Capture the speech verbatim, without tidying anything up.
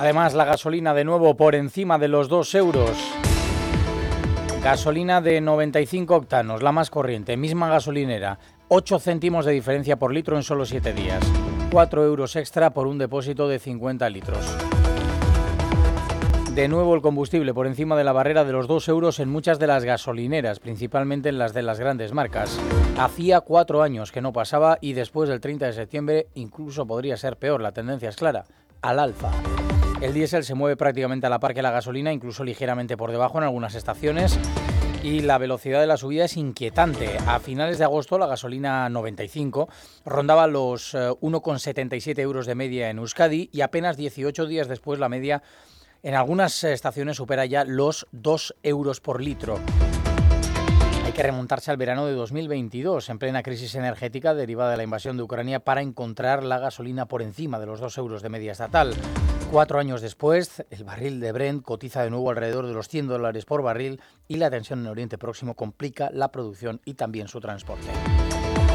Además, la gasolina de nuevo por encima de los dos euros. Gasolina de noventa y cinco octanos, la más corriente, misma gasolinera. ocho céntimos de diferencia por litro en solo siete días. cuatro euros extra por un depósito de cincuenta litros. De nuevo el combustible por encima de la barrera de los dos euros en muchas de las gasolineras, principalmente en las de las grandes marcas. Hacía cuatro años que no pasaba y después del treinta de septiembre incluso podría ser peor. La tendencia es clara, al alza. El diésel se mueve prácticamente a la par que la gasolina, incluso ligeramente por debajo en algunas estaciones. Y la velocidad de la subida es inquietante. A finales de agosto la gasolina noventa y cinco rondaba los uno coma setenta y siete euros de media en Euskadi y apenas dieciocho días después la media en algunas estaciones supera ya los dos euros por litro. Hay que remontarse al verano de dos mil veintidós, en plena crisis energética derivada de la invasión de Ucrania, para encontrar la gasolina por encima de los dos euros de media estatal. Cuatro años después, el barril de Brent cotiza de nuevo alrededor de los cien dólares por barril y la tensión en Oriente Próximo complica la producción y también su transporte.